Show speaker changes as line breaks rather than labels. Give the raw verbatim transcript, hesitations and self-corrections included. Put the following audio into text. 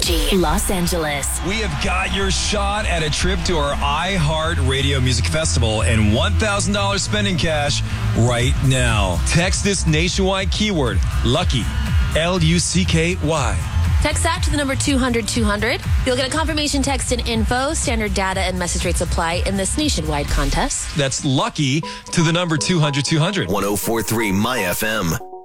Energy, Los Angeles.
We have got your shot at a trip to our iHeart Radio Music Festival and one thousand dollars spending cash right now. Text this nationwide keyword, LUCKY, L U C K Y.
Text that to the number two hundred two hundred. You'll get a confirmation text and info. Standard data and message rates apply in this nationwide contest.
That's LUCKY to the number two hundred two hundred.
one oh four point three My F M.